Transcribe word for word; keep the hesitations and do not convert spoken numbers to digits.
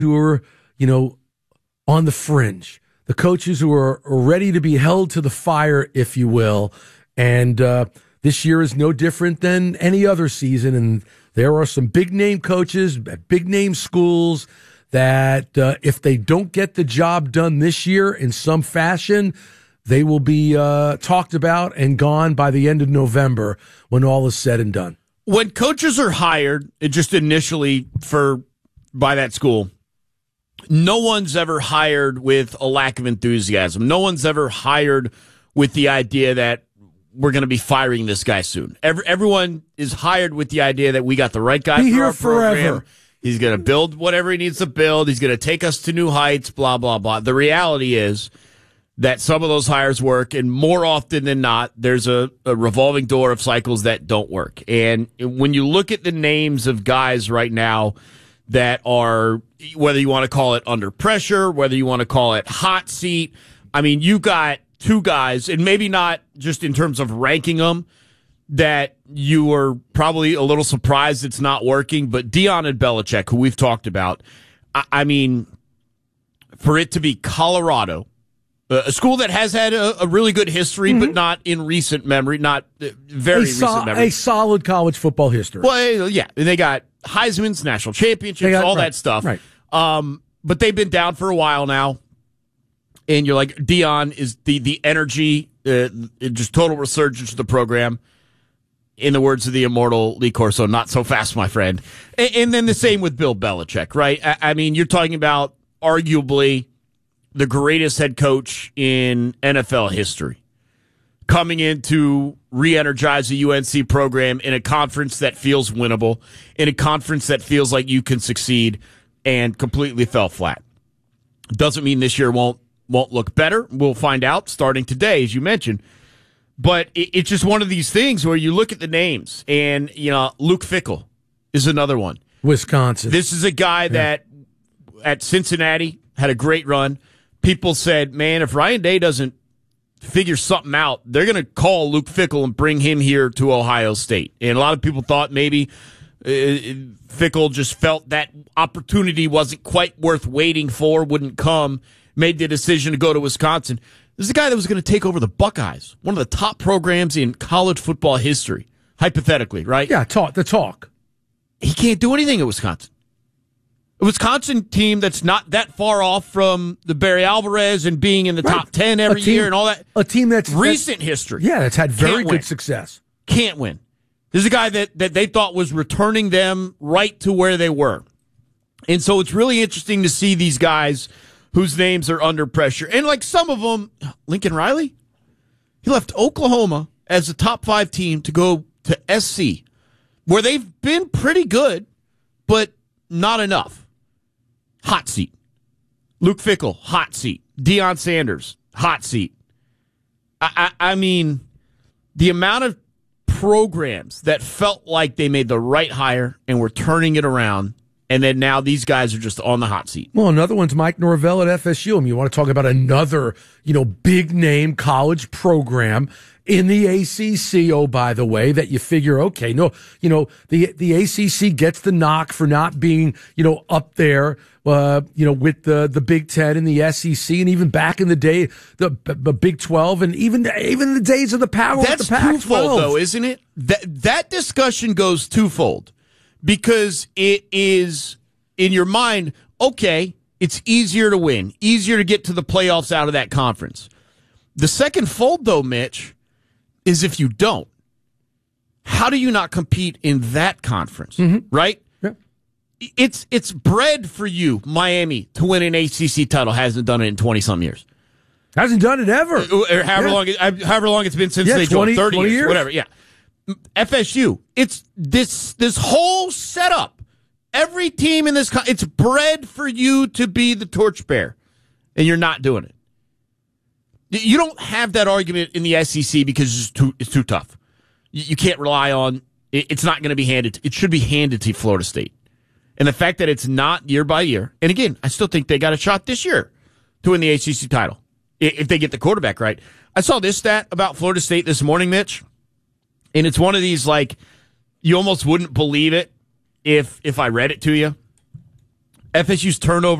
who are, you know, on the fringe, the coaches who are ready to be held to the fire, if you will. And uh, this year is no different than any other season. And there are some big name coaches at big name schools that uh, if they don't get the job done this year in some fashion, they will be uh, talked about and gone by the end of November when all is said and done. When coaches are hired, it just initially for by that school, no one's ever hired with a lack of enthusiasm. No one's ever hired with the idea that we're going to be firing this guy soon. Every, everyone is hired with the idea that we got the right guy be for here our forever. program. He's going to build whatever he needs to build. He's going to take us to new heights, blah, blah, blah. The reality is that some of those hires work, and more often than not, there's a, a revolving door of cycles that don't work. And when you look at the names of guys right now that are, whether you want to call it under pressure, whether you want to call it hot seat, I mean, you got two guys, and maybe not just in terms of ranking them, that you were probably a little surprised it's not working, but Deion and Belichick, who we've talked about, I, I mean, for it to be Colorado, a school that has had a, a really good history, mm-hmm. but not in recent memory, not uh, very a so- recent memory. A solid college football history. Well, yeah, they got Heisman's, national championships, got, all right, that stuff. Right. Um, but they've been down for a while now, and you're like, Deion is the the energy, uh, just total resurgence of the program. In the words of the immortal Lee Corso, not so fast, my friend. And, and then the same with Bill Belichick, right? I, I mean, you're talking about arguably the greatest head coach in N F L history, coming in to re-energize the U N C program in a conference that feels winnable, in a conference that feels like you can succeed, and completely fell flat. Doesn't mean this year won't won't look better. We'll find out starting today, as you mentioned. But it, it's just one of these things where you look at the names, and you know, Luke Fickell is another one. Wisconsin. This is a guy that yeah. at Cincinnati had a great run. People said, man, if Ryan Day doesn't figure something out, they're going to call Luke Fickell and bring him here to Ohio State. And a lot of people thought maybe uh, Fickell just felt that opportunity wasn't quite worth waiting for, wouldn't come, made the decision to go to Wisconsin. This is a guy that was going to take over the Buckeyes, one of the top programs in college football history, hypothetically, right? Yeah, talk the talk. He can't do anything at Wisconsin. A Wisconsin team that's not that far off from the Barry Alvarez and being in the right. top ten every team, year and all that. A team that's recent that's, history. Yeah, that's had very Can't good win. success. Can't win. This is a guy that, that they thought was returning them right to where they were. And so it's really interesting to see these guys whose names are under pressure. And like some of them, Lincoln Riley, he left Oklahoma as a top five team to go to S C, where they've been pretty good, but not enough. Hot seat. Luke Fickell, hot seat. Deion Sanders, hot seat. I, I, I mean, the amount of programs that felt like they made the right hire and were turning it around, and then now these guys are just on the hot seat. Well, another one's Mike Norvell at F S U. I mean, you want to talk about another, you know, big name college program in the A C C, oh, by the way, that you figure, okay, no, you know, the the A C C gets the knock for not being, you know, up there, uh, you know, with the the Big Ten and the S E C, and even back in the day, the, the Big twelve, and even even the days of the power. That's of the Pac twelve. Twofold, though, isn't it? That that discussion goes twofold, because it is in your mind, okay, it's easier to win, easier to get to the playoffs out of that conference. The second fold, though, Mitch, is if you don't, how do you not compete in that conference, mm-hmm. right? Yeah. It's it's bred for you, Miami, to win an A C C title. Hasn't done it in twenty-some years. Hasn't done it ever. Or however, yeah. long, it, however long it's been since yeah, they twenty, joined, thirty twenty years, years, whatever, yeah. F S U, it's this this whole setup. Every team in this, co- it's bred for you to be the torchbearer, and you're not doing it. You don't have that argument in the S E C because it's too it's too tough. You, you can't rely on it, it's not going to be handed. It should be handed to Florida State, and the fact that it's not year by year. And again, I still think they got a shot this year to win the A C C title if they get the quarterback right. I saw this stat about Florida State this morning, Mitch, and it's one of these like you almost wouldn't believe it if if I read it to you. F S U's turnover